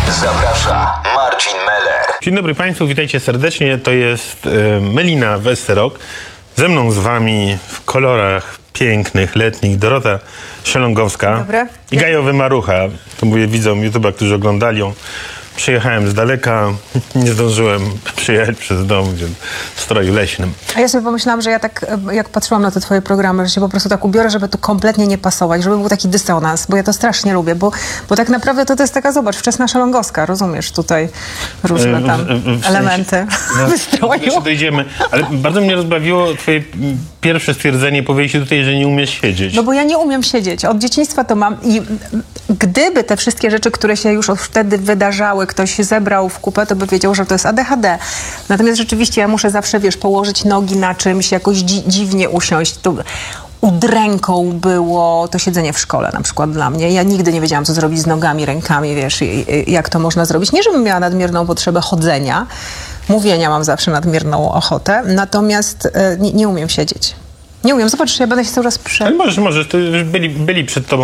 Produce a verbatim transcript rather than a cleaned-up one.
Zaprasza Marcin Meller. Dzień dobry Państwu, witajcie serdecznie. To jest y, Melina Westerok. Ze mną z Wami w kolorach pięknych, letnich Dorota Szelongowska Dobry. i Gajowy Marucha. To mówię widzom YouTube'a, którzy oglądali ją. Przyjechałem z daleka, nie zdążyłem przyjechać przez dom w stroju leśnym. A ja sobie pomyślałam, że ja tak, jak patrzyłam na te twoje programy, że się po prostu tak ubiorę, żeby tu kompletnie nie pasować, żeby był taki dysonans, bo ja to strasznie lubię, bo, bo tak naprawdę to, to jest taka, zobacz, wczesna Szelongowska, rozumiesz, tutaj różne tam W- w- w elementy sensie- wystroju. Jeszcze dojdziemy, ale bardzo mnie rozbawiło twoje pierwsze stwierdzenie po wejściu tutaj, że nie umiesz siedzieć. No bo ja nie umiem siedzieć. Od dzieciństwa to mam i gdyby te wszystkie rzeczy, które się już od wtedy wydarzały, ktoś zebrał w kupę, to by wiedział, że to jest A D H D. Natomiast rzeczywiście ja muszę zawsze, wiesz, położyć nogi na czymś, jakoś dzi dziwnie usiąść. To udręką było to siedzenie w szkole na przykład dla mnie. Ja nigdy nie wiedziałam, co zrobić z nogami, rękami, wiesz, i, i, jak to można zrobić. Nie, żebym miała nadmierną potrzebę chodzenia. Mówienia mam zawsze nadmierną ochotę. Natomiast e, nie, nie umiem siedzieć. Nie umiem. Zobacz, że ja będę się cały czas prze... Ale możesz, możesz, to już byli, byli przed tobą